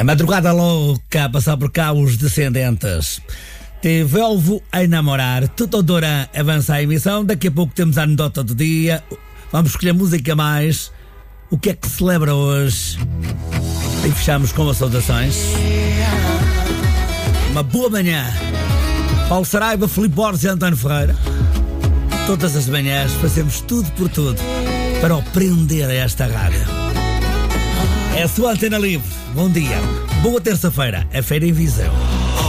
É madrugada louca a passar por cá os descendentes. Te Volvo a namorar. Tudo Duran avança a emissão. Daqui a pouco temos a anedota do dia. Vamos escolher música mais. O que é que se celebra hoje? E fechamos com as saudações. Uma boa manhã. Paulo Saraiva, Filipe Borges e António Ferreira. Todas as manhãs fazemos tudo por tudo para o prender a esta rádio. É a sua antena livre. Bom dia. Boa terça-feira. A feira em Viseu.